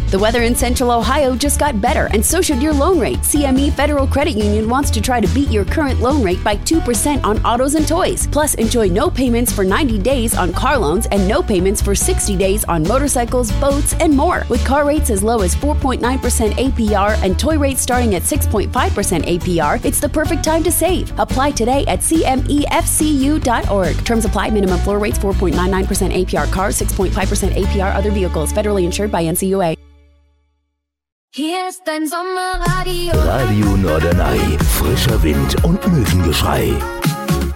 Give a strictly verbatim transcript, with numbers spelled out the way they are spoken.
The weather in Central Ohio just got better, and so should your loan rate. C M E Federal Credit Union wants to try to beat your current loan rate by two percent on autos and toys. Plus, enjoy no payments for ninety days on car loans and no payments for sixty days on motorcycles, boats, and more. With car rates as low as four point nine percent A P R and toy rates starting at six point five percent A P R, it's the perfect time to save. Apply today at C M E F C U dot org. Terms apply. Minimum floor rates four point nine nine percent A P R cars, six point five percent A P R other vehicles. Federally insured by N C U A. Hier ist dein Sommerradio. Radio Norderney. Frischer Wind und Möwengeschrei.